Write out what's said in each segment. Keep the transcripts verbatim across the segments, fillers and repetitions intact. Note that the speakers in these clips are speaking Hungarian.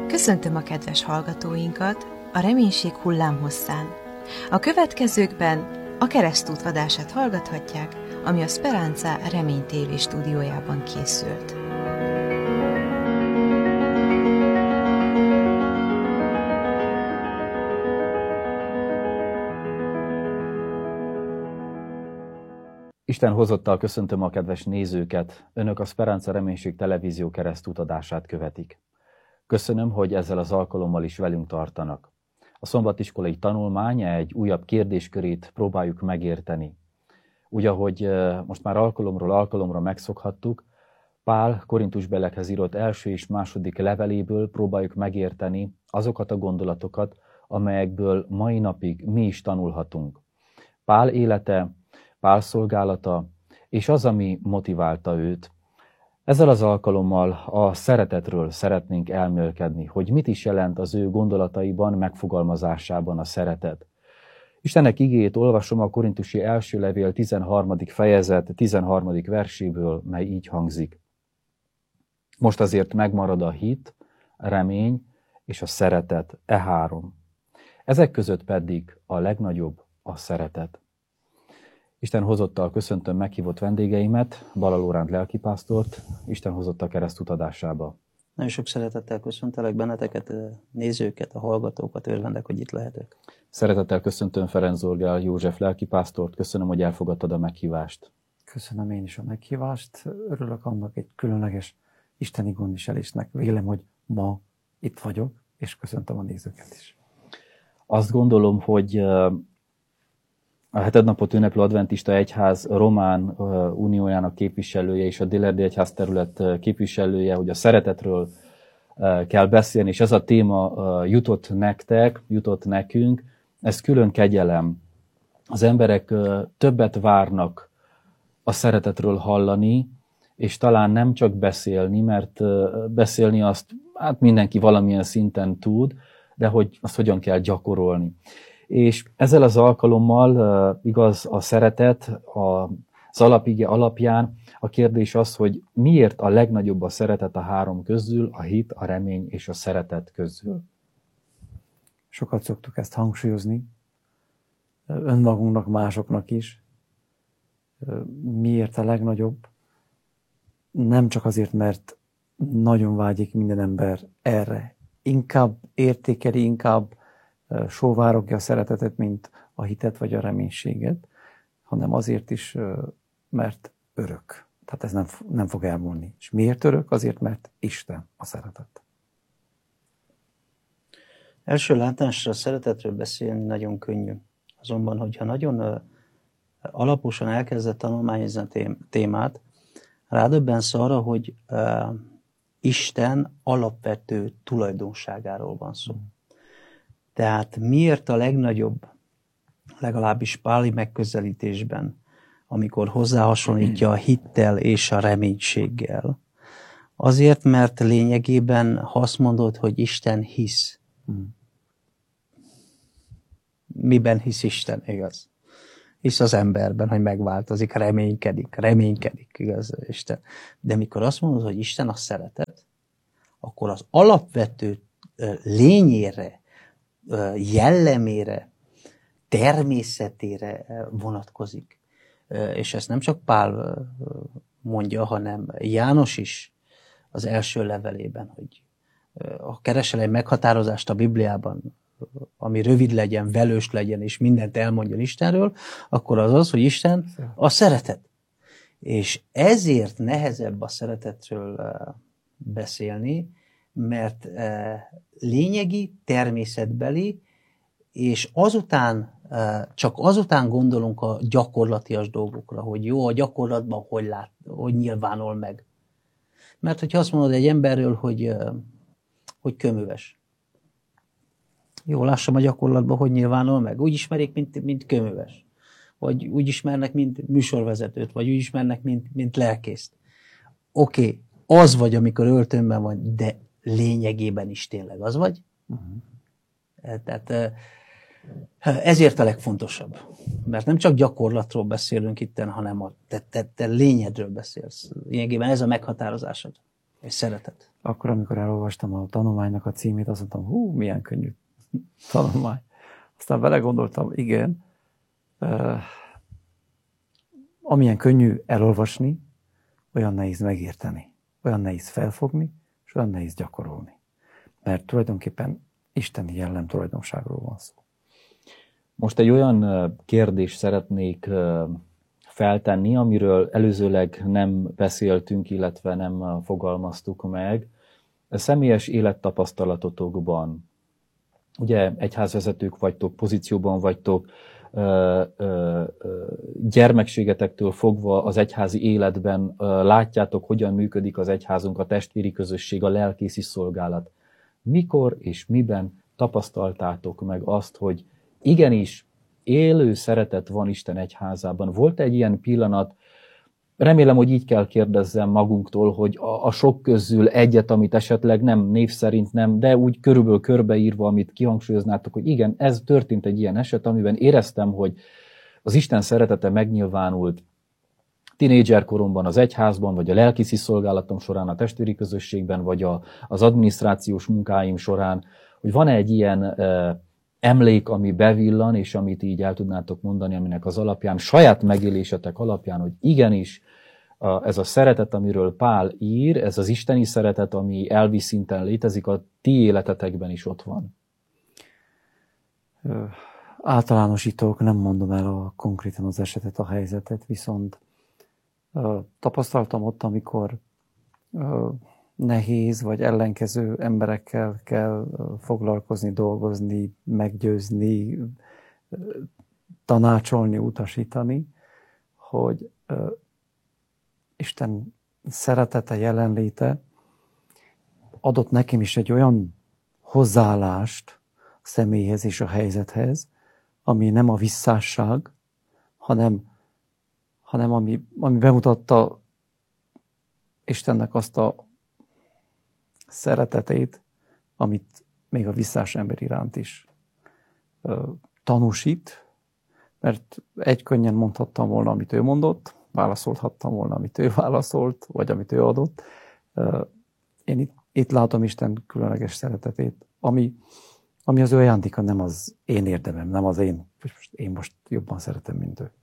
Köszöntöm a kedves hallgatóinkat a Reménység hullámhosszán. A következőkben a Keresztút vadását hallgathatják, ami a Speranza Remény té vé stúdiójában készült. Isten hozottal köszöntöm a kedves nézőket. Önök a Speranza Reménység televízió keresztút adását követik. Köszönöm, hogy ezzel az alkalommal is velünk tartanak. A szombatiskolai tanulmány egy újabb kérdéskörét próbáljuk megérteni. Úgy, ahogy most már alkalomról alkalomra megszokhattuk, Pál Korintusbeliekhez írott első és második leveléből próbáljuk megérteni azokat a gondolatokat, amelyekből mai napig mi is tanulhatunk. Pál élete, Pál szolgálata és az, ami motiválta őt. Ezzel az alkalommal a szeretetről szeretnénk elmélkedni, hogy mit is jelent az ő gondolataiban, megfogalmazásában a szeretet. Istennek igéjét olvasom a Korintusi első levél tizenharmadik fejezet tizenharmadik verséből, mely így hangzik. Most azért megmarad a hit, a remény és a szeretet, e három. Ezek között pedig a legnagyobb a szeretet. Isten hozottal köszöntöm meghívott vendégeimet, Balla Lóránt lelkipásztort, Isten hozott a keresztút adásába. Nagyon sok szeretettel köszöntelek benneteket, nézőket, a hallgatókat, örvendek, hogy itt lehetek. Szeretettel köszöntöm Ferenc Zorgál József lelkipásztort, köszönöm, hogy elfogadtad a meghívást. Köszönöm én is a meghívást, örülök annak egy különleges isteni gondviselésnek. Vélem, hogy ma itt vagyok, és köszöntöm a nézőket is. Azt gondolom, hogy a hetednapot ünneplő adventista egyház román uniójának képviselője és a Dél-Erdélyi egyház terület képviselője, hogy a szeretetről kell beszélni, és ez a téma jutott nektek, jutott nekünk, ez külön kegyelem. Az emberek többet várnak a szeretetről hallani, és talán nem csak beszélni, mert beszélni azt hát mindenki valamilyen szinten tud, de hogy azt hogyan kell gyakorolni. És ezzel az alkalommal uh, igaz a szeretet, a, az alapige alapján a kérdés az, hogy miért a legnagyobb a szeretet a három közül, a hit, a remény és a szeretet közül. Sokat szoktuk ezt hangsúlyozni, önmagunknak, másoknak is. Miért a legnagyobb? Nem csak azért, mert nagyon vágyik minden ember erre. Inkább értékeli, inkább sóvárogja a szeretetet, mint a hitet vagy a reménységet, hanem azért is, mert örök. Tehát ez nem, nem fog elmúlni. És miért örök? Azért, mert Isten a szeretet. Első látásra a szeretetről beszélni nagyon könnyű. Azonban, hogyha nagyon alaposan elkezdett tanulmányozni a témát, rádöbbensz arra, hogy uh, Isten alapvető tulajdonságáról van szó. Tehát miért a legnagyobb, legalábbis páli megközelítésben, amikor hozzáhasonlítja a hittel és a reménységgel? Azért, mert lényegében, ha azt mondod, hogy Isten hisz, miben hisz Isten, igaz? Hisz az emberben, hogy megváltozik, reménykedik, reménykedik, igaz, Isten. De mikor azt mondod, hogy Isten a szeretet, akkor az alapvető lényére, jellemére, természetére vonatkozik. És ezt nem csak Pál mondja, hanem János is az első levelében, hogy ha keresel egy meghatározást a Bibliában, ami rövid legyen, velős legyen, és mindent elmondjon Istenről, akkor az az, hogy Isten a szeretet. És ezért nehezebb a szeretetről beszélni, mert lényegi, természetbeli, és azután, csak azután gondolunk a gyakorlatias dolgokra, hogy jó, a gyakorlatban hogy, lát, hogy nyilvánul meg. Mert hogyha azt mondod egy emberről, hogy, hogy kömöves, jó, lássam a gyakorlatban, hogy nyilvánul meg. Úgy ismerik, mint, mint kömöves. Vagy úgy ismernek, mint műsorvezetőt, vagy úgy ismernek, mint, mint lelkészt. Oké, okay, az vagy, amikor öltönben vagy, de lényegében is tényleg az vagy. Uh-huh. Tehát ezért a legfontosabb. Mert nem csak gyakorlatról beszélünk itten, hanem a te, te, te lényedről beszélsz. Lényegében ez a meghatározásod. És szeretet. Akkor, amikor elolvastam a tanulmánynak a címét, azt mondtam, hú, milyen könnyű tanulmány. Aztán belegondoltam, igen, uh, amilyen könnyű elolvasni, olyan nehéz megérteni, olyan nehéz felfogni, és olyan nehéz gyakorolni. Mert tulajdonképpen isteni jellem tulajdonságról van szó. Most egy olyan kérdést szeretnék feltenni, amiről előzőleg nem beszéltünk, illetve nem fogalmaztuk meg. A személyes élettapasztalatotokban, ugye egyházvezetők vagytok, pozícióban vagytok, gyermekségetektől fogva az egyházi életben látjátok, hogyan működik az egyházunk, a testvéri közösség, a lelkészi szolgálat. Mikor és miben tapasztaltátok meg azt, hogy igenis élő szeretet van Isten egyházában? Volt egy ilyen pillanat, remélem, hogy így kell kérdezzem magunktól, hogy a, a sok közül egyet, amit esetleg nem név szerint nem, de úgy körülbelül körbeírva, amit kihangsúlyoznátok, hogy igen, ez történt egy ilyen eset, amiben éreztem, hogy az Isten szeretete megnyilvánult tínédzser koromban az egyházban, vagy a lelkiszi szolgálatom során, a testvéri közösségben, vagy a, az adminisztrációs munkáim során, hogy van-e egy ilyen e, emlék, ami bevillan, és amit így el tudnátok mondani, aminek az alapján, saját megélésetek alapján, hogy igenis, a, ez a szeretet, amiről Pál ír, ez az isteni szeretet, ami elvi szinten létezik, a ti életetekben is ott van. Ö, általánosítók, nem mondom el a konkrétan az esetet, a helyzetet, viszont ö, tapasztaltam ott, amikor ö, nehéz vagy ellenkező emberekkel kell foglalkozni, dolgozni, meggyőzni, tanácsolni, utasítani, hogy Isten szeretete, jelenléte adott nekem is egy olyan hozzáállást a személyhez és a helyzethez, ami nem a visszásság, hanem, hanem ami, ami bemutatta Istennek azt a szeretetét, amit még a visszás ember iránt is ö, tanúsít, mert egy könnyen mondhattam volna, amit ő mondott, válaszolhattam volna, amit ő válaszolt, vagy amit ő adott. Ö, én itt, itt látom Isten különleges szeretetét, ami, ami az ő ajándéka, nem az én érdemem, nem az én, most én most jobban szeretem, mint ő.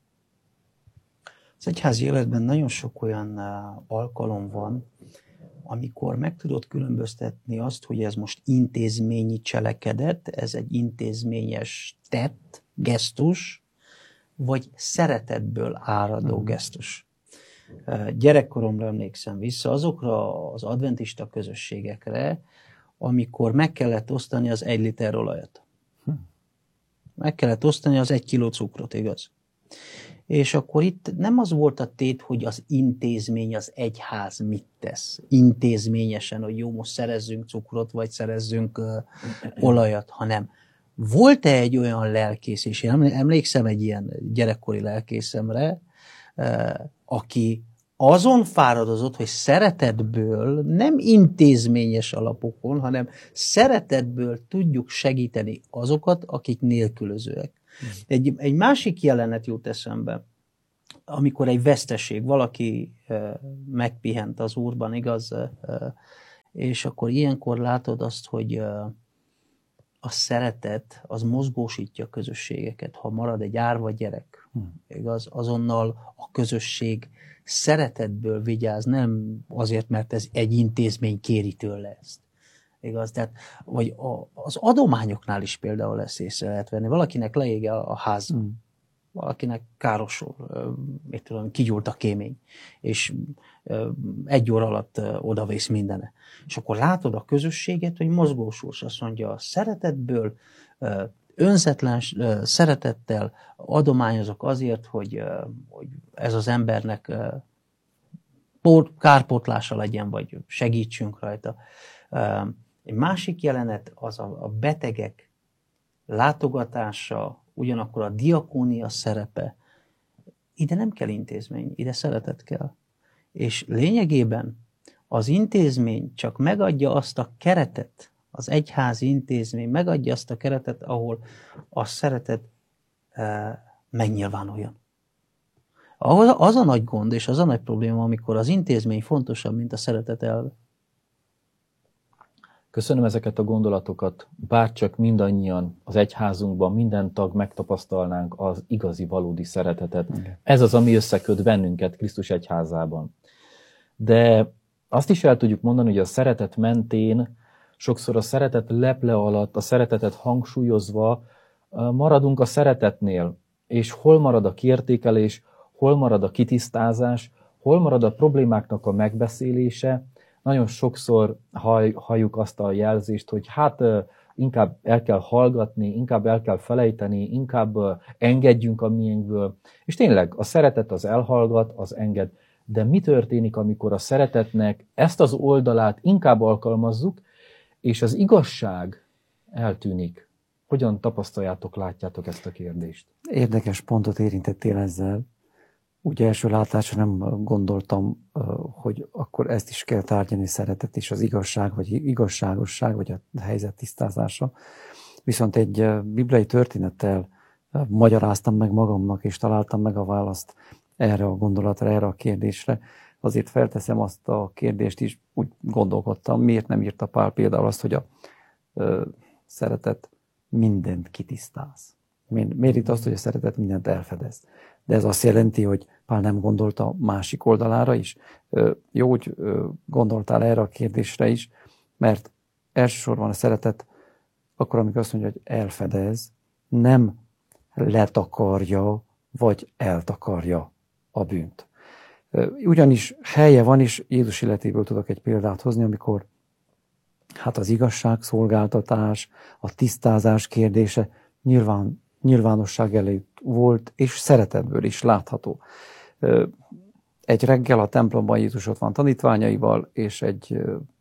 Az egyházi életben nagyon sok olyan alkalom van, amikor meg tudod különböztetni azt, hogy ez most intézményi cselekedet, ez egy intézményes tett, gesztus, vagy szeretetből áradó mm. gesztus. Gyerekkoromra emlékszem vissza azokra az adventista közösségekre, amikor meg kellett osztani az egy liter olajat. Hm. Meg kellett osztani az egy kiló cukrot, igaz? És akkor itt nem az volt a tét, hogy az intézmény, az egyház mit tesz. Intézményesen, hogy jó, most szerezzünk cukrot, vagy szerezzünk uh, olajat, hanem volt-e egy olyan lelkész, és én emlékszem egy ilyen gyerekkori lelkészemre, uh, aki azon fáradozott, hogy szeretetből, nem intézményes alapokon, hanem szeretetből tudjuk segíteni azokat, akik nélkülözőek. Egy, egy másik jelenet jut eszembe, amikor egy veszteség, valaki uh, megpihent az Úrban, igaz? Uh, és akkor ilyenkor látod azt, hogy uh, a szeretet, az mozgósítja a közösségeket. Ha marad egy árva gyerek, hmm. igaz? Azonnal a közösség szeretetből vigyáz, nem azért, mert ez egy intézmény kéri tőle ezt. Igaz? Tehát, vagy a, az adományoknál is például ezt észre lehet venni. Valakinek leég a, a ház, mm. valakinek károsul, mit tudom, kigyúlt a kémény, és egy óra alatt odavész mindene. És akkor látod a közösséget, hogy mozgósulsz, azt mondja, a szeretetből, önzetlen szeretettel adományozok azért, hogy, hogy ez az embernek kárpótlása legyen, vagy segítsünk rajta. Egy másik jelenet az a, a betegek látogatása, ugyanakkor a diakónia szerepe. Ide nem kell intézmény, ide szeretet kell. És lényegében az intézmény csak megadja azt a keretet, az egyházi intézmény megadja azt a keretet, ahol a szeretet e, megnyilvánuljon. Az, az a nagy gond, és az a nagy probléma, amikor az intézmény fontosabb, mint a szeretet elve. Köszönöm ezeket a gondolatokat, bárcsak mindannyian az egyházunkban, minden tag megtapasztalnánk az igazi, valódi szeretetet. Okay. Ez az, ami összeköt bennünket Krisztus egyházában. De azt is el tudjuk mondani, hogy a szeretet mentén sokszor a szeretet leple alatt, a szeretetet hangsúlyozva maradunk a szeretetnél. És hol marad a kiértékelés, hol marad a kitisztázás, hol marad a problémáknak a megbeszélése. Nagyon sokszor hall, halljuk azt a jelzést, hogy hát inkább el kell hallgatni, inkább el kell felejteni, inkább engedjünk a miénkből. És tényleg a szeretet az elhallgat, az enged. De mi történik, amikor a szeretetnek ezt az oldalát inkább alkalmazzuk, és az igazság eltűnik? Hogyan tapasztaljátok, látjátok ezt a kérdést? Érdekes pontot érintettél ezzel. Úgy első látásra nem gondoltam, hogy akkor ezt is kell tárgyalni, szeretet és az igazság, vagy igazságosság, vagy a helyzet tisztázása. Viszont egy bibliai történettel magyaráztam meg magamnak, és találtam meg a választ erre a gondolatra, erre a kérdésre. Azért felteszem azt a kérdést is, úgy gondolkodtam, miért nem írta Pál például azt, hogy a ö, szeretet mindent kitisztáz. Miért itt azt, hogy a szeretet mindent elfedez? De ez azt jelenti, hogy Pál nem gondolta másik oldalára is. Jó, hogy gondoltál erre a kérdésre is, mert elsősorban a szeretet akkor, amikor azt mondja, hogy elfedez, nem letakarja, vagy eltakarja a bűnt. Ugyanis helye van, és Jézus életéből tudok egy példát hozni, amikor hát az igazságszolgáltatás, a tisztázás kérdése nyilván, nyilvánosság előtt volt, és szeretetből is látható. Egy reggel a templomban Jézus ott van tanítványaival, és egy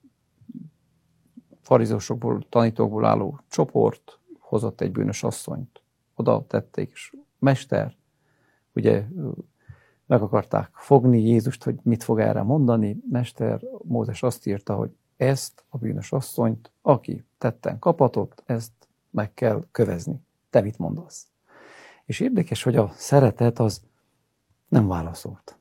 farizósokból, tanítókból álló csoport hozott egy bűnös asszonyt. Oda tették, és mester, ugye meg akarták fogni Jézust, hogy mit fog erre mondani. Mester, Mózes azt írta, hogy ezt a bűnös asszonyt, aki tetten kapatott, ezt meg kell kövezni. Te mit mondasz? És érdekes, hogy a szeretet az nem válaszolt,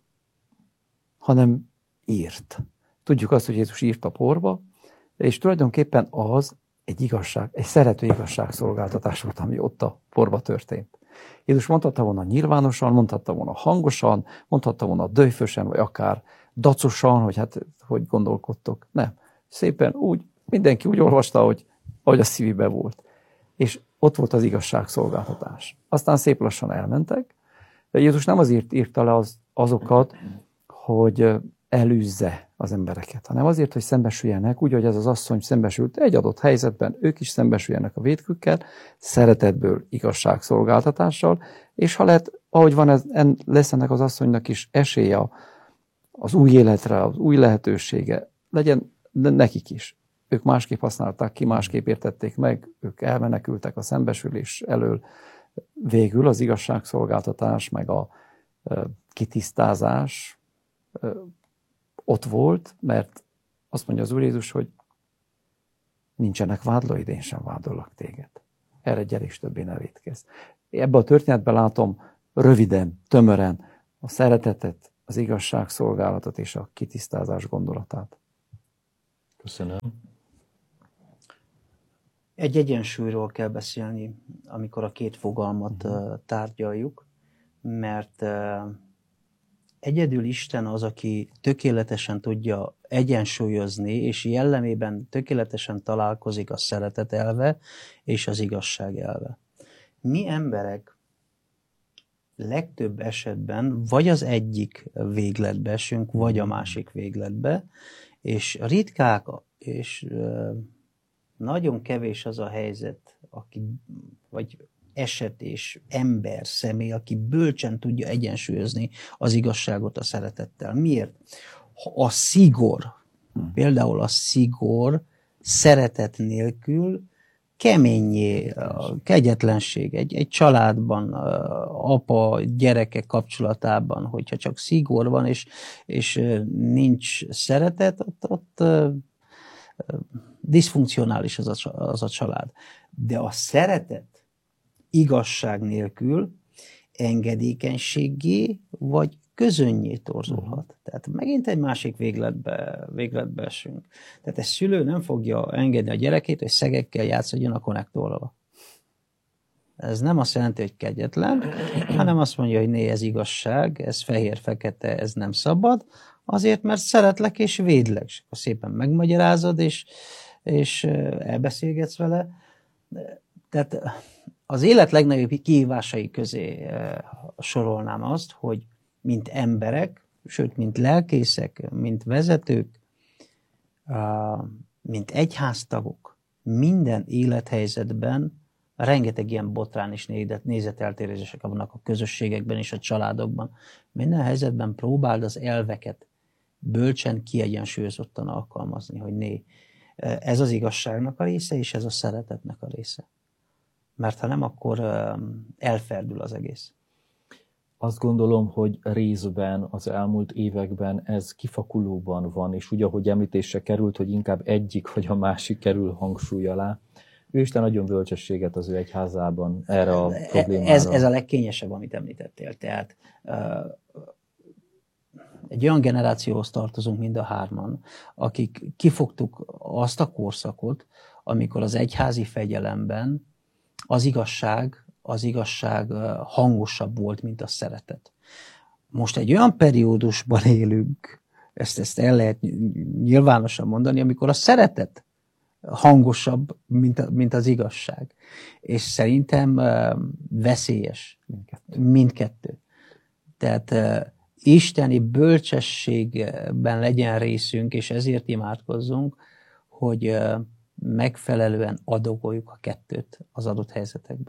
hanem írt. Tudjuk azt, hogy Jézus írt a porba, és tulajdonképpen az egy igazság, egy szerető igazságszolgáltatás volt, ami ott a porba történt. Jézus mondhatta volna nyilvánosan, mondhatta volna hangosan, mondhatta volna döjfösen, vagy akár dacosan, hogy hát hogy gondolkodtok. Nem. Szépen úgy, mindenki úgy olvasta, hogy, ahogy a szívébe volt. És ott volt az igazságszolgáltatás. Aztán szép lassan elmentek, de Jézus nem azért írta le az, azokat, hogy elűzze az embereket, hanem azért, hogy szembesüljenek, úgy, hogy ez az asszony szembesült egy adott helyzetben, ők is szembesüljenek a vétkükkel, szeretetből, igazságszolgáltatással, és ha lehet, ahogy van, ez, lesz ennek az asszonynak is esélye az új életre, az új lehetősége, legyen nekik is. Ők másképp használták ki, másképp értették meg, ők elmenekültek a szembesülés elől. Végül az igazságszolgáltatás, meg a kitisztázás ott volt, mert azt mondja az Úr Jézus, hogy nincsenek vádlóid, én sem vádollak téged. Erre gyere és többé ne vétkezz. Ebben a történetben látom röviden, tömören a szeretetet, az igazságszolgálatot és a kitisztázás gondolatát. Köszönöm. Egy egyensúlyról kell beszélni, amikor a két fogalmat uh, tárgyaljuk, mert uh, egyedül Isten az, aki tökéletesen tudja egyensúlyozni, és jellemében tökéletesen találkozik a szeretet elve és az igazság elve. Mi emberek legtöbb esetben vagy az egyik végletbe esünk, vagy a másik végletbe, és ritkák, és nagyon kevés az a helyzet, aki, vagy eset és ember, személy, aki bölcsen tudja egyensúlyozni az igazságot a szeretettel. Miért? A szigor, hmm. például a szigor szeretet nélkül keményé, a kegyetlenség egy, egy családban, apa, gyerekek kapcsolatában, hogyha csak szigor van, és, és nincs szeretet, ott, ott diszfunkcionális az a, az a család. De a szeretet igazság nélkül engedékenységgé, vagy közönnyé torzulhat. Tehát megint egy másik végletbe, végletbe esünk. Tehát egy szülő nem fogja engedni a gyerekét, hogy szegekkel játszodjon a konnektorral. Ez nem azt jelenti, hogy kegyetlen, hanem azt mondja, hogy né, ez igazság, ez fehér-fekete, ez nem szabad, azért, mert szeretlek és védlek. És akkor szépen megmagyarázod, és, és elbeszélgetsz vele. Tehát az élet legnagyobb kihívásai közé sorolnám azt, hogy mint emberek, sőt, mint lelkészek, mint vezetők, mint egyháztagok, minden élethelyzetben rengeteg ilyen botrán és nézeteltérések vannak a közösségekben és a családokban. Minden helyzetben próbáld az elveket bölcsen, kiegyensúlyozottan alkalmazni, hogy né, ez az igazságnak a része, és ez a szeretetnek a része. Mert ha nem, akkor elferdül az egész. Azt gondolom, hogy részben az elmúlt években ez kifakulóban van, és úgy, ahogy említésre került, hogy inkább egyik vagy a másik kerül hangsúly alá. Ő Isten nagyon bölcsességet az ő egyházában erre a problémára. Ez, ez a legkényesebb, amit említettél. Tehát uh, egy olyan generációhoz tartozunk mind a hárman, akik kifogtuk azt a korszakot, amikor az egyházi fegyelemben az igazság, az igazság hangosabb volt, mint a szeretet. Most egy olyan periódusban élünk, ezt, ezt el lehet nyilvánosan mondani, amikor a szeretet hangosabb, mint, mint az igazság. És szerintem uh, veszélyes mindkettő. mindkettő. Tehát uh, isteni bölcsességben legyen részünk, és ezért imádkozzunk, hogy uh, megfelelően adagoljuk a kettőt az adott helyzetekben.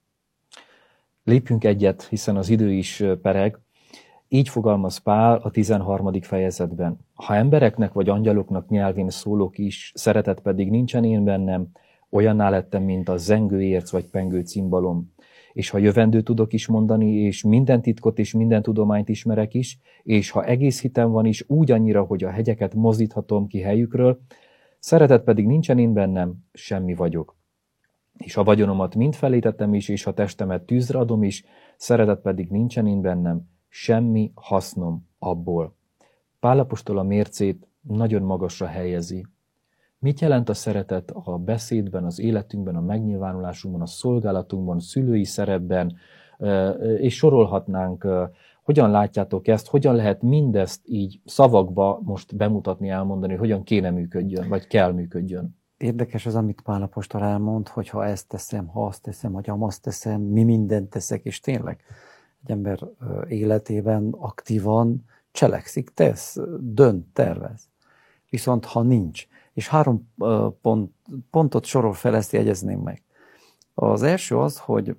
Lépjünk egyet, hiszen az idő is pereg. Így fogalmaz Pál a tizenharmadik fejezetben. Ha embereknek vagy angyaloknak nyelvén szólok is, szeretet pedig nincsen én bennem, olyanná lettem, mint a zengő érc vagy pengő cimbalom. És ha jövendő tudok is mondani, és minden titkot és minden tudományt ismerek is, és ha egész hitem van is, úgy annyira, hogy a hegyeket mozdíthatom ki helyükről, szeretet pedig nincsen én bennem, semmi vagyok. És a vagyonomat mind felétettem is, és a testemet tűzre adom is, szeretet pedig nincsen én bennem, semmi hasznom abból. Pál apostol a mércét nagyon magasra helyezi. Mit jelent a szeretet a beszédben, az életünkben, a megnyilvánulásunkban, a szolgálatunkban, szülői szerepben, és sorolhatnánk, hogyan látjátok ezt, hogyan lehet mindezt így szavakba most bemutatni, elmondani, hogy hogyan kéne működjön, vagy kell működjön. Érdekes az, amit Pál apostol elmond, hogy ha ezt teszem, ha azt teszem, vagy ha azt teszem, mi mindent teszek, és tényleg egy ember életében aktívan cselekszik, tesz, dönt, tervez. Viszont ha nincs, és három pont, pontot sorol fel, ezt jegyezném meg. Az első az, hogy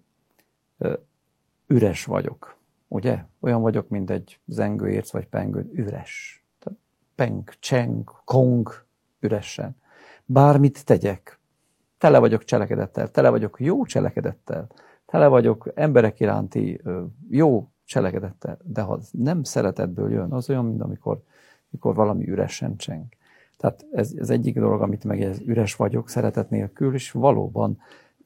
üres vagyok, ugye? Olyan vagyok, mint egy zengőérc vagy pengő, üres. Peng, cseng, kong, üresen. Bármit tegyek, tele vagyok cselekedettel, tele vagyok jó cselekedettel, tele vagyok emberek iránti jó cselekedettel, de ha nem szeretetből jön, az olyan, mint amikor, amikor valami üresen cseng. Tehát ez az egyik dolog, amit meg ez üres vagyok, szeretet nélkül, és valóban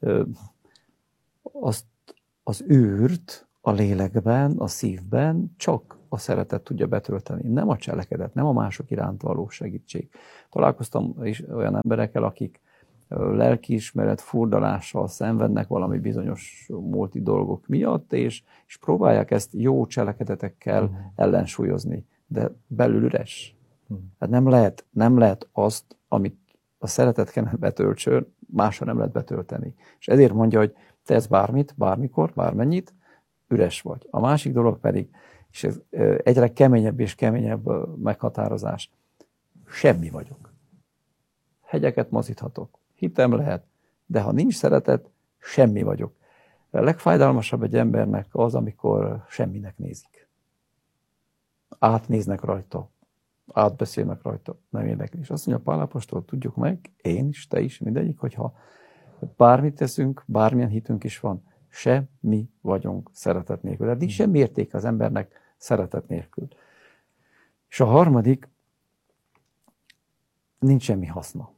azt, az űrt a lélekben, a szívben csak a szeretet tudja betölteni, nem a cselekedet, nem a mások iránt való segítség. Találkoztam is olyan emberekkel, akik lelkiismeret furdalással szenvednek valami bizonyos múlti dolgok miatt, és, és próbálják ezt jó cselekedetekkel uh-huh. ellensúlyozni, de belül üres. Uh-huh. Hát nem lehet, nem lehet azt, amit a szeretet kellene betöltsön, másra nem lehet betölteni. És ezért mondja, hogy tesz bármit, bármikor, bármennyit, üres vagy. A másik dolog pedig, és ez egyre keményebb és keményebb meghatározás, semmi vagyok. Hegyeket mozíthatok, hitem lehet, de ha nincs szeretet, semmi vagyok. A legfájdalmasabb egy embernek az, amikor semminek nézik. Átnéznek rajta, átbeszélnek rajta, nem érdekli. És azt mondja Pál apostol, tudjuk meg, én is, te is, mindegyik, hogyha bármit teszünk, bármilyen hitünk is van, semmi vagyunk szeretet nélkül. Tehát nincs semmi értéke az embernek szeretet nélkül. És a harmadik, nincs semmi haszna.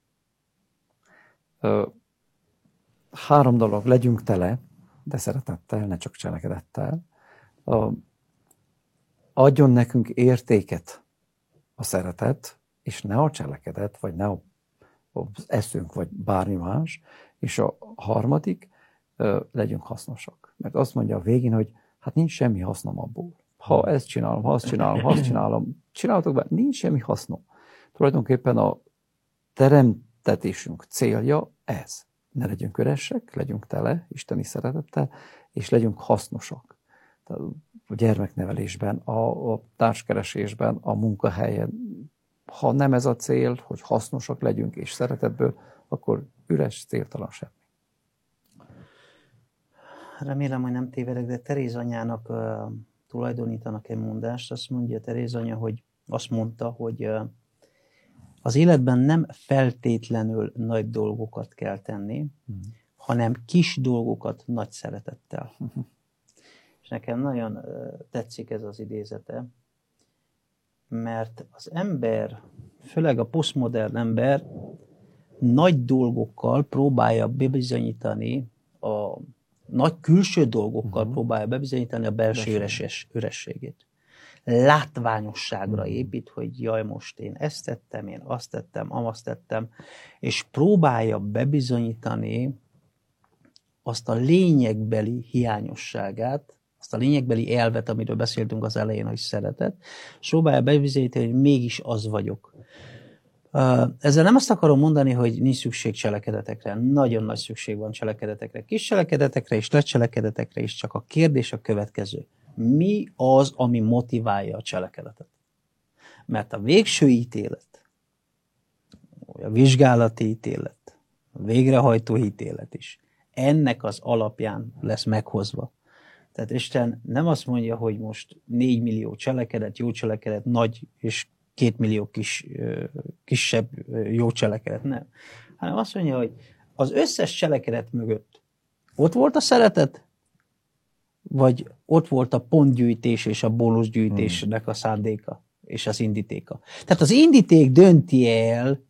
Három dolog, legyünk tele, de szeretettel, ne csak cselekedettel. A, adjon nekünk értéket a szeretet, és ne a cselekedet, vagy ne a, az eszünk, vagy bármi más. És a harmadik, legyünk hasznosak. Mert azt mondja a végén, hogy hát nincs semmi hasznom abból. Ha ezt csinálom, ha azt csinálom, ha azt csinálom, csináltok be, nincs semmi hasznom. Tulajdonképpen a teremtetésünk célja ez. Ne legyünk üresek, legyünk tele isteni szeretettel, és legyünk hasznosak. A gyermeknevelésben, a, a társkeresésben, a munkahelyen. Ha nem ez a cél, hogy hasznosak legyünk és szeretetből, akkor üres, céltalan semmi. Remélem, hogy nem tévedek, de Teréz anyának uh, tulajdonítanak egy mondást. Azt mondja Teréz anya, hogy azt mondta, hogy uh, az életben nem feltétlenül nagy dolgokat kell tenni, mm. hanem kis dolgokat nagy szeretettel. Mm-hmm. És nekem nagyon uh, tetszik ez az idézete, mert az ember, főleg a posztmodern ember nagy dolgokkal próbálja bebizonyítani, a nagy külső dolgokkal uh-huh. próbálja bebizonyítani a belső üres, ürességét. Látványosságra uh-huh. épít, hogy jaj, most én ezt tettem, én azt tettem, amazt tettem, és próbálja bebizonyítani azt a lényegbeli hiányosságát, azt a lényegbeli elvet, amiről beszéltünk az elején, hogy szeretet, és próbálja bebizonyítani, hogy mégis az vagyok. Ezzel nem azt akarom mondani, hogy nincs szükség cselekedetekre. Nagyon nagy szükség van cselekedetekre. Kis cselekedetekre és nagy cselekedetekre is, csak a kérdés a következő. Mi az, ami motiválja a cselekedetet? Mert a végső ítélet, a vizsgálati ítélet, a végrehajtó ítélet is ennek az alapján lesz meghozva. Tehát Isten nem azt mondja, hogy most négy millió cselekedet, jó cselekedet, nagy és két millió kis, kisebb jó cselekedet, nem. Hanem azt mondja, hogy az összes cselekedet mögött ott volt a szeretet, vagy ott volt a pontgyűjtés és a bónuszgyűjtésnek a szándéka és az indítéka. Tehát az indíték dönti el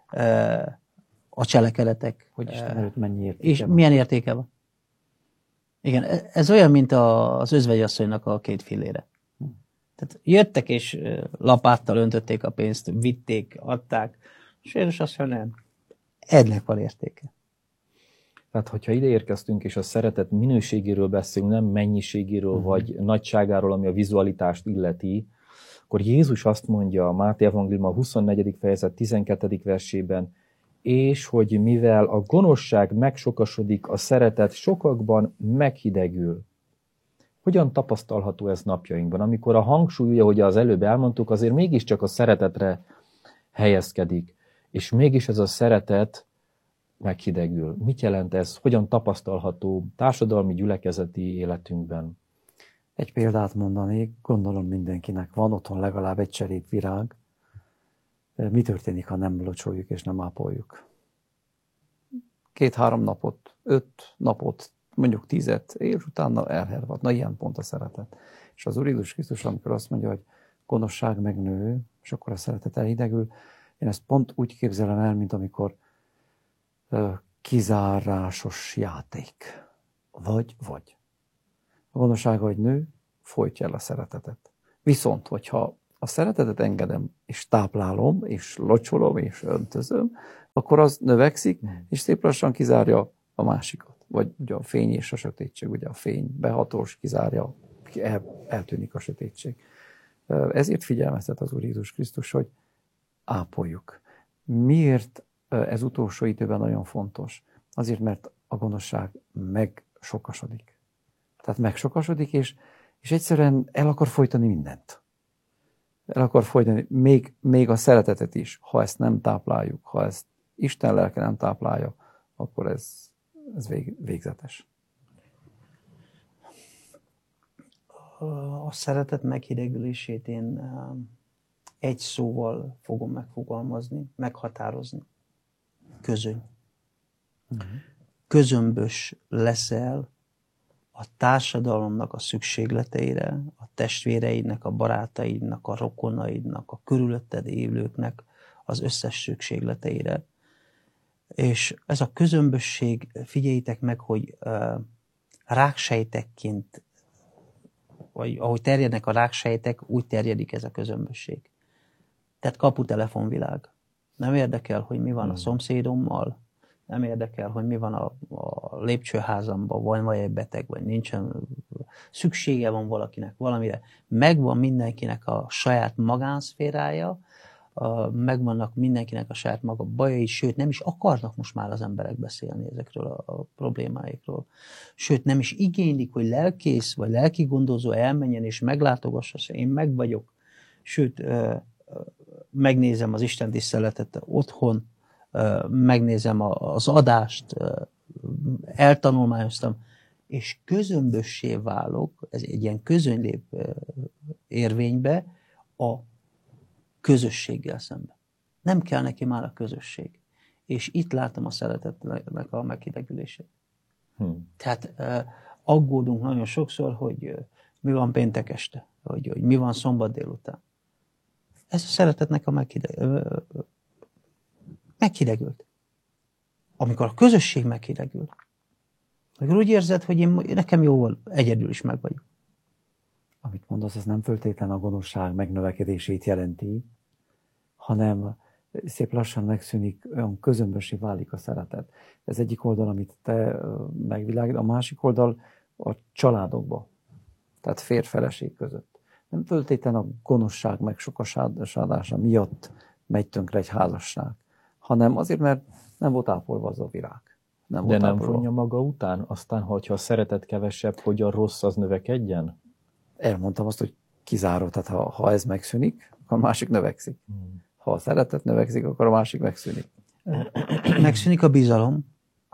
a cselekedetek. Hogy Isten előtt mennyi értéke és van. milyen értéke van. Igen, ez olyan, mint az özvegyasszonynak a két fillére. Tehát jöttek és lapáttal öntötték a pénzt, vitték, adták, és Jézus azt mondja, nem. Ennek van értéke. Tehát, hogyha ide érkeztünk, és a szeretet minőségéről beszélünk, nem mennyiségéről, uh-huh. vagy nagyságáról, ami a vizualitást illeti, akkor Jézus azt mondja a Máté evangélium a huszonnegyedik fejezet tizenkettedik versében, és hogy mivel a gonoszság megsokasodik, a szeretet sokakban meghidegül. Hogyan tapasztalható ez napjainkban? Amikor a hangsúly, ugye az előbb elmondtuk, azért mégiscsak a szeretetre helyezkedik, és mégis ez a szeretet meghidegül. Mit jelent ez? Hogyan tapasztalható társadalmi, gyülekezeti életünkben? Egy példát mondanék, gondolom mindenkinek van otthon legalább egy cserépvirág. Mi történik, ha nem locsoljuk és nem ápoljuk? Két-három napot, öt napot, mondjuk tízet, és utána elhervad. Na, ilyen pont a szeretet. És az Úr Jézus Krisztus, amikor azt mondja, hogy gonoszság megnő, és akkor a szeretet elhidegül, én ezt pont úgy képzelem el, mint amikor uh, kizárásos játék. Vagy, vagy. A gonoszság, hogy nő, folytja el a szeretetet. Viszont, hogyha a szeretetet engedem, és táplálom, és locsolom, és öntözöm, akkor az növekszik, és szép lassan kizárja a másikat. Vagy ugye a fény és a sötétség, ugye a fény behatós kizárja, el, eltűnik a sötétség. Ezért figyelmeztet az Úr Jézus Krisztus, hogy ápoljuk. Miért ez utolsó időben nagyon fontos? Azért, mert a gonoszság megsokasodik. Tehát megsokasodik, és, és egyszerűen el akar folytani mindent. El akar folytani még, még a szeretetet is, ha ezt nem tápláljuk, ha ezt Isten lelke nem táplálja, akkor ez, ez vég, végzetes. A szeretet meghidegülését én egy szóval fogom megfogalmazni, meghatározni. Közöny. Uh-huh. Közömbös leszel a társadalomnak a szükségleteire, a testvéreidnek, a barátaidnak, a rokonaidnak, a körülötted élőknek az összes szükségleteire. És ez a közömbösség, figyeljétek meg, hogy uh, ráksejtekként vagy ahogy terjednek a ráksejtek, úgy terjedik ez a közömbösség. Tehát kaputelefonvilág. Nem érdekel, hogy mi van a szomszédommal, nem érdekel, hogy mi van a, a lépcsőházamban, vagy van egy beteg, vagy nincsen, szüksége van valakinek valamire. Megvan mindenkinek a saját magánszférája, a, megvannak mindenkinek a saját maga bajai, sőt nem is akarnak most már az emberek beszélni ezekről a, a problémáikról. Sőt nem is igénylik, hogy lelkész vagy lelki gondozó elmenjen és meglátogassa, hogy én meg vagyok. Sőt, megnézem az Isten tiszteletet otthon, megnézem az adást, eltanulmányoztam, és közömbössé válok, ez egy ilyen közönlép érvénybe a közösséggel szemben. Nem kell neki már a közösség. És itt látom a szeretetnek a meghidegülését. Hmm. Tehát aggódunk nagyon sokszor, hogy mi van péntek este, hogy, hogy mi van szombat délután. Ez a szeretetnek a meghideg... meghidegült. Amikor a közösség meghidegül, amikor úgy érzed, hogy én, nekem jóval egyedül is meg vagyok. Amit mondasz, ez nem föltétlen a gonoszság megnövekedését jelenti, hanem szép lassan megszűnik, olyan közömbössé válik a szeretet. Ez egyik oldal, amit te megvilágít, a másik oldal a családokba, tehát férj-feleség között. Nem föltétlen a gonoszság megsokasádása miatt megy tönkre egy házasság, hanem azért, mert nem volt ápolva az a virág. Nem De nem vonja maga után? Aztán, hogyha a szeretet kevesebb, hogy a rossz az növekedjen? Elmondtam azt, hogy kizáró, tehát ha, ha ez megszűnik, akkor a másik növekszik. Hmm. Ha a szeretet növekszik, akkor a másik megszűnik. Megszűnik a bizalom.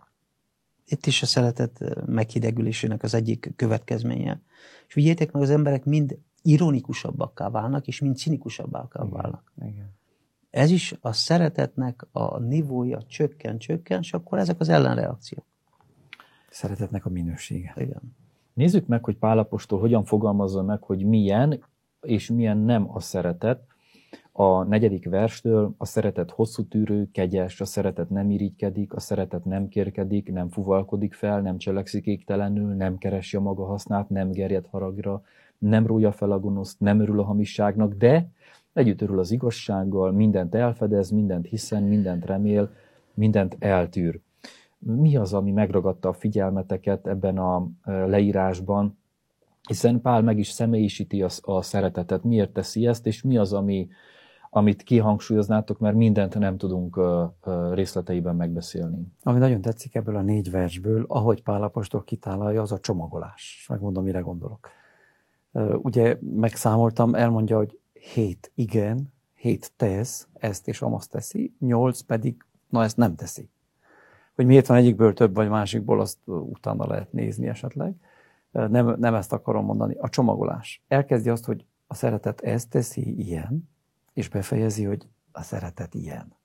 Itt is a szeretet meghidegülésének az egyik következménye. És vigyétek meg, az emberek mind ironikusabbakká válnak, és mind cinikusabbakká válnak. Igen, igen. Ez is a szeretetnek a nivója csökken, csökken, és akkor ezek az ellenreakciók. Szeretetnek a minősége. Igen. Nézzük meg, hogy Pál apostol hogyan fogalmazza meg, hogy milyen és milyen nem a szeretet. A negyedik verstől: a szeretet hosszú tűrő, kegyes, a szeretet nem irigykedik, a szeretet nem kérkedik, nem fuvalkodik fel, nem cselekszik égtelenül, nem keresi a maga hasznát, nem gerjed haragra, nem rója fel a gonoszt, nem örül a hamisságnak, de együtt örül az igazsággal, mindent elfedez, mindent hiszen, mindent remél, mindent eltűr. Mi az, ami megragadta a figyelmeteket ebben a leírásban? Hiszen Pál meg is személyisíti a, a szeretetet. Miért teszi ezt, és mi az, ami, amit kihangsúlyoznátok, mert mindent nem tudunk részleteiben megbeszélni. Ami nagyon tetszik ebből a négy versből, ahogy Pál apostol kitállalja, az a csomagolás. Megmondom, mire gondolok. Ugye megszámoltam, elmondja, hogy hét igen, hét tesz, ezt és amazt teszi, nyolc pedig, na ezt nem teszi. Hogy miért van egyikből több, vagy másikból, azt utána lehet nézni esetleg. Nem, nem ezt akarom mondani. A csomagolás. Elkezdi azt, hogy a szeretet ezt teszi, ilyen, és befejezi, hogy a szeretet ilyen.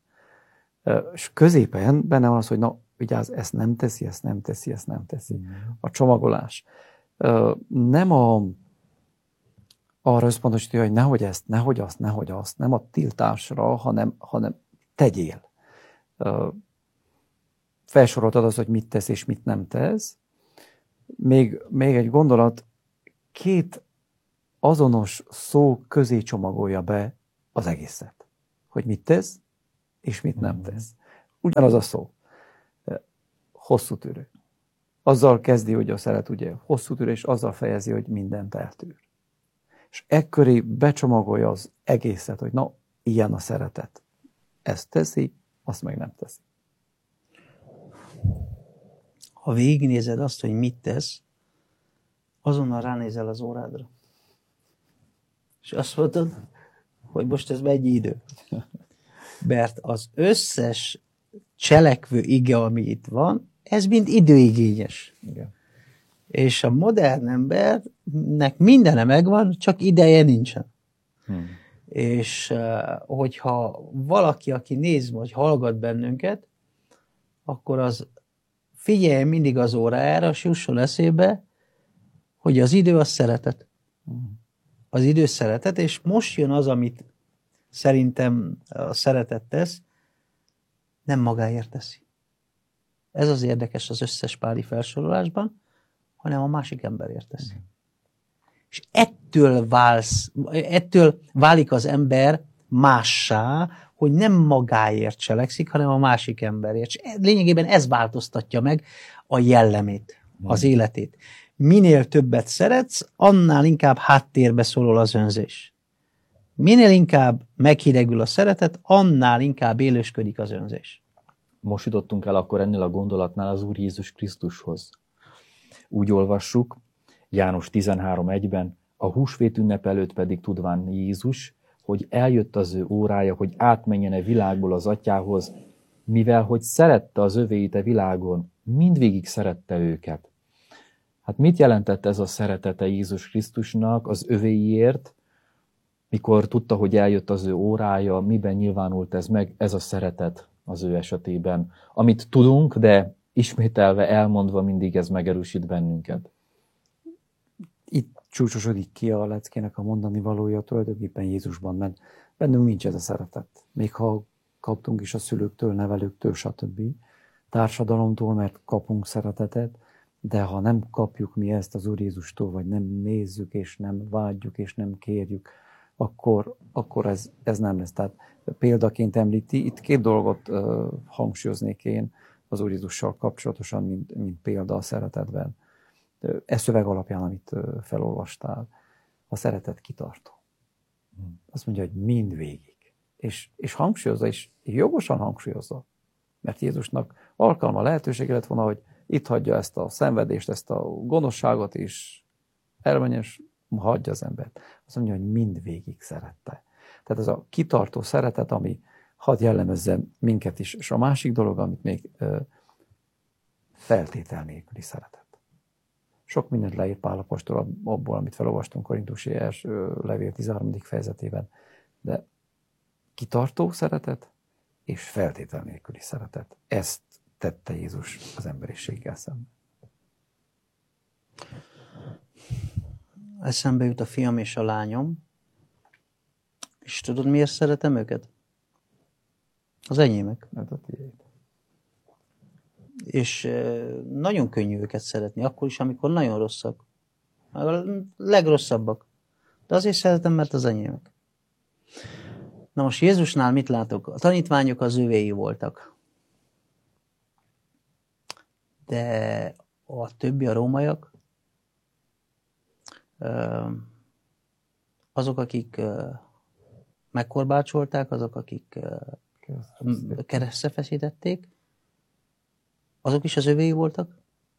És középen benne van az, hogy na, vigyázz, ezt nem teszi, ezt nem teszi, ezt nem teszi. A csomagolás. Nem a arra összpontosítja, hogy nehogy ezt, nehogy azt, nehogy azt, nem a tiltásra, hanem, hanem tegyél. Felsoroltad az, hogy mit tesz és mit nem tesz. Még, még egy gondolat, két azonos szó közé csomagolja be az egészet. Hogy mit tesz és mit nem tesz. Ugyanaz a szó. Hosszú tűrő. Azzal kezdi, hogy a szeret ugye hosszú tűrő, és azzal fejezi, hogy mindent eltűr. És ekköré becsomagolja az egészet, hogy na, ilyen a szeretet. Ezt teszi, azt meg nem teszi. Ha végignézed azt, hogy mit tesz, azonnal ránézel az órádra. És azt mondod, hogy most ez mennyi idő. Mert az összes cselekvő ige, ami itt van, ez mind időigényes. Igen. És a modern embernek mindene megvan, csak ideje nincsen. Hmm. És hogyha valaki, aki néz, vagy hallgat bennünket, akkor az figyelj mindig az órájára, és jusson eszébe, hogy az idő az szeretet. Hmm. Az idő szeretet, és most jön az, amit szerintem a szeretet tesz, nem magáért teszi. Ez az érdekes az összes páli felsorolásban, hanem a másik emberért teszi. Mm. És ettől, válsz, ettől válik az ember mássá, hogy nem magáért cselekszik, hanem a másik emberért. És lényegében ez változtatja meg a jellemét, az életét. Minél többet szeretsz, annál inkább háttérbe szorul az önzés. Minél inkább meghidegül a szeretet, annál inkább élősködik az önzés. Most jutottunk el akkor ennél a gondolatnál az Úr Jézus Krisztushoz. Úgy olvassuk, János tizenhárom egyben, a húsvét ünnep előtt pedig tudván Jézus, hogy eljött az ő órája, hogy átmenjen a világból az atyához, mivel hogy szerette az övéit a világon, mindvégig szerette őket. Hát mit jelentett ez a szeretete Jézus Krisztusnak az övéiért, mikor tudta, hogy eljött az ő órája, miben nyilvánult ez meg, ez a szeretet az ő esetében, amit tudunk, de ismételve, elmondva mindig ez megerősít bennünket. Itt csúcsosodik ki a leckének a mondani valója tulajdonképpen Jézusban, mert bennünk nincs ez a szeretet. Még ha kaptunk is a szülőktől, nevelőktől, stb. Társadalomtól, mert kapunk szeretetet, de ha nem kapjuk mi ezt az Úr Jézustól, vagy nem nézzük, és nem vágyjuk, és nem kérjük, akkor, akkor ez, ez nem lesz. Tehát példaként említi, itt két dolgot uh, hangsúlyoznék én az Úr Jézussal kapcsolatosan, mint, mint példa a szeretetben. Ez szöveg alapján, amit uh, felolvastál, a szeretet kitartó. Hmm. Azt mondja, hogy mindvégig. És, és hangsúlyozza, és jogosan hangsúlyozza, mert Jézusnak alkalma, lehetősége lett volna, hogy itt hagyja ezt a szenvedést, ezt a gonoszságot, és elmenjen, és hagyja az embert. Azt mondja, hogy mindvégig szerette. Tehát ez a kitartó szeretet, ami hadd jellemezze minket is. És a másik dolog, amit még ö, feltétel nélküli szeretet. Sok mindent leír Pál apostol abból, amit felolvastunk Korintusi első levél tizenharmadik fejezetében. De kitartó szeretet és feltétel nélküli szeretet. Ezt tette Jézus az emberiséggel szemben. Eszembe jut a fiam és a lányom, és tudod, miért szeretem őket? Az enyémek. Hát a tiéd. És nagyon könnyű őket szeretni, akkor is, amikor nagyon rosszak. A legrosszabbak. De azért szeretem, mert az enyémek. Na most Jézusnál mit látok? A tanítványok az övéi voltak. De a többi, a rómaiak, azok, akik megkorbácsolták, azok, akik keresztre feszítették, azok is az övéi voltak.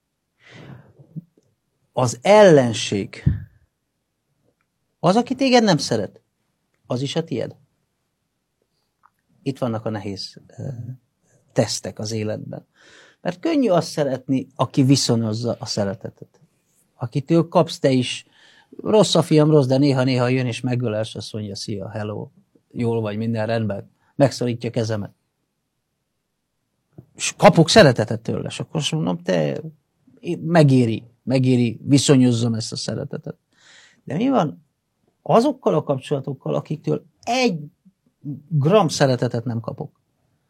Az ellenség, az, aki téged nem szeret, az is a tied. Itt vannak a nehéz tesztek az életben. Mert könnyű azt szeretni, aki viszonyozza a szeretetet. Akitől kapsz te is, rossz a fiam, rossz, de néha-néha jön és megölels, azt mondja, szia, hello, jól vagy, minden rendben, megszorítja kezemet. És kapok szeretetet tőle, és akkor azt mondom, te megéri, megéri, viszonyozzam ezt a szeretetet. De mi van azokkal a kapcsolatokkal, akiktől egy gram szeretetet nem kapok?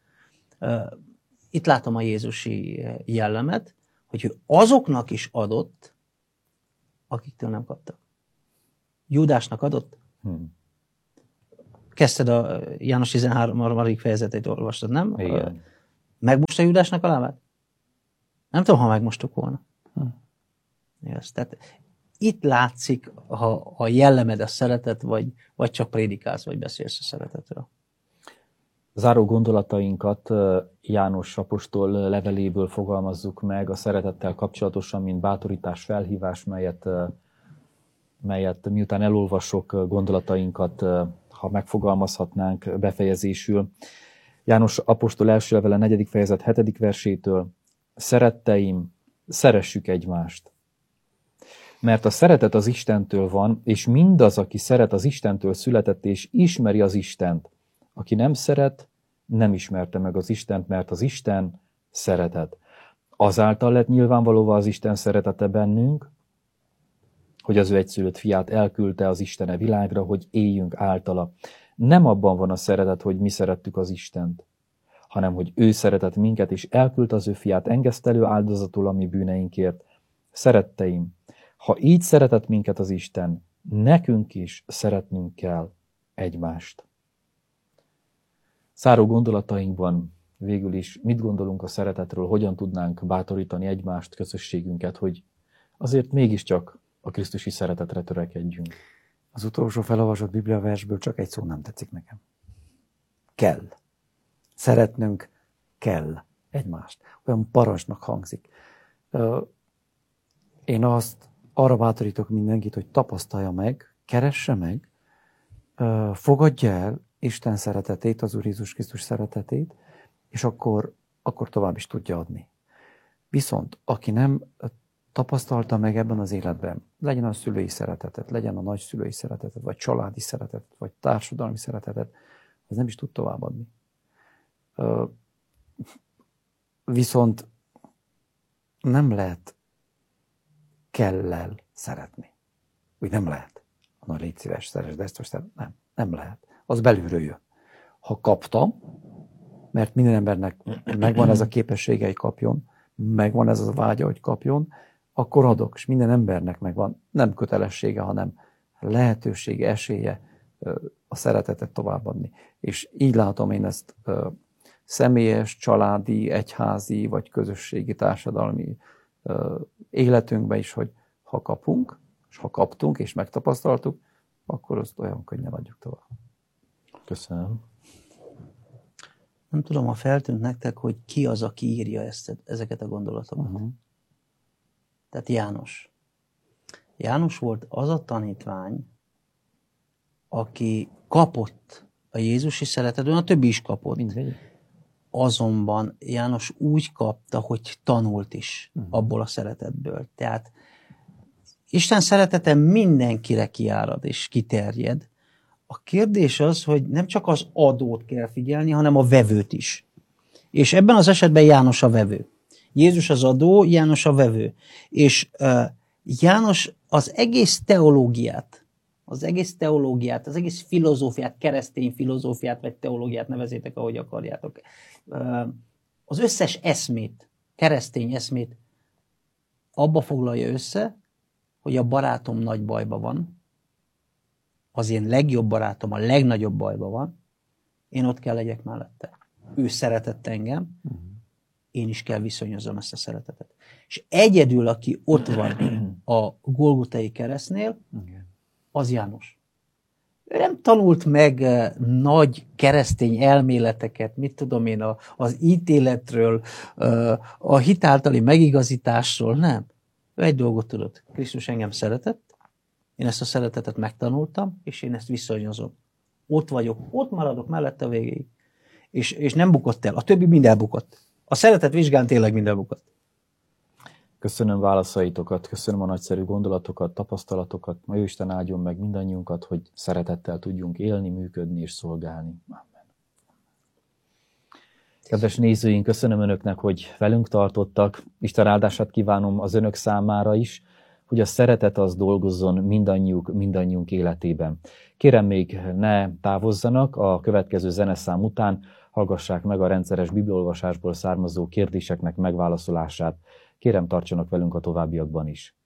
Itt látom a jézusi jellemet, hogy ő azoknak is adott, akiktől nem kaptak. Júdásnak adott? Hmm. Kezdted a János tizenhárom. fejezetét olvastad, nem? Igen. Megmosta Júdásnak a lábát? Nem tudom, ha megmostuk volna. Hmm. Yes, tehát itt látszik, ha a jellemed a szeretet, vagy, vagy csak prédikálsz, vagy beszélsz a szeretetről. Záró gondolatainkat János apostol leveléből fogalmazzuk meg a szeretettel kapcsolatosan, mint bátorítás, felhívás, melyet, melyet miután elolvasok gondolatainkat, ha megfogalmazhatnánk befejezésül. János apostol első levele negyedik fejezet hetedik versétől: szeretteim, szeressük egymást. Mert a szeretet az Istentől van, és mindaz, aki szeret, az Istentől született, és ismeri az Istent. Aki nem szeret, nem ismerte meg az Istent, mert az Isten szeretet. Azáltal lett nyilvánvalóvá az Isten szeretete bennünk, hogy az ő egyszülött fiát elküldte az Istene világra, hogy éljünk általa. Nem abban van a szeretet, hogy mi szerettük az Istent, hanem hogy ő szeretett minket, és elküldte az ő fiát engesztelő áldozatul a mi bűneinkért. Szeretteim, ha így szeretett minket az Isten, nekünk is szeretnünk kell egymást. Záró gondolatainkban végül is mit gondolunk a szeretetről, hogyan tudnánk bátorítani egymást, közösségünket, hogy azért mégiscsak a krisztusi szeretetre törekedjünk. Az utolsó felolvasott bibliaversből csak egy szó nem tetszik nekem. Kell. Szeretnünk kell egymást. Olyan parancsnak hangzik. Én azt arra bátorítok mindenkit, hogy tapasztalja meg, keresse meg, fogadja el Isten szeretetét, az Úr Jézus Krisztus szeretetét, és akkor, akkor tovább is tudja adni. Viszont aki nem tapasztalta meg ebben az életben, legyen a szülői szeretetet, legyen a nagyszülői szeretetet, vagy családi szeretetet, vagy társadalmi szeretetet, az nem is tud továbbadni. Viszont nem lehet kellel szeretni. Úgy nem lehet. Na, légy szíves, szeresd, de ezt most nem, nem lehet. Az belülről jön. Ha kaptam, mert minden embernek megvan ez a képessége, hogy kapjon, megvan ez a vágya, hogy kapjon, akkor adok, és minden embernek megvan, nem kötelessége, hanem lehetősége, esélye a szeretetet továbbadni. És így látom én ezt személyes, családi, egyházi, vagy közösségi, társadalmi életünkben is, hogy ha kapunk, és ha kaptunk, és megtapasztaltuk, akkor azt olyan könnyen adjuk tovább. Köszönöm. Nem tudom, ha feltűnt nektek, hogy ki az, aki írja ezt, ezeket a gondolatokat. Uh-huh. Tehát János. János volt az a tanítvány, aki kapott a Jézusi szeretetben, a többi is kapott. Mindegyik. Azonban János úgy kapta, hogy tanult is uh-huh. abból a szeretetből. Tehát Isten szeretete mindenkire kiárad és kiterjed. A kérdés az, hogy nem csak az adót kell figyelni, hanem a vevőt is. És ebben az esetben János a vevő. Jézus az adó, János a vevő. És uh, János az egész teológiát, az egész teológiát, az egész filozófiát, keresztény filozófiát, vagy teológiát nevezétek, ahogy akarjátok. Uh, az összes eszmét, keresztény eszmét abba foglalja össze, hogy a barátom nagy bajba van, az én legjobb barátom a legnagyobb bajba van, én ott kell legyek mellette. Ő szeretett engem, én is kell viszonyozom ezt a szeretetet. És egyedül, aki ott van a Golgotai keresztnél, az János. Ő nem tanult meg nagy keresztény elméleteket, mit tudom én, az ítéletről, a hitáltali megigazításról, nem. Ő egy dolgot tudott. Krisztus engem szeretett, én ezt a szeretetet megtanultam, és én ezt viszonyozom. Ott vagyok, ott maradok mellette a végéig. És, és nem bukott el. A többi mind elbukott. A szeretet vizsgán tényleg mind elbukott. Köszönöm válaszaitokat, köszönöm a nagyszerű gondolatokat, tapasztalatokat. Ma Jóisten áldjon meg mindannyiunkat, hogy szeretettel tudjunk élni, működni és szolgálni. Amen. Kedves nézőink, köszönöm önöknek, hogy velünk tartottak. Isten áldását kívánom az önök számára is, hogy a szeretet az dolgozzon mindannyiuk, mindannyiunk életében. Kérem, még ne távozzanak, a következő zeneszám után hallgassák meg a rendszeres bibliaolvasásból származó kérdéseknek megválaszolását. Kérem, tartsanak velünk a továbbiakban is.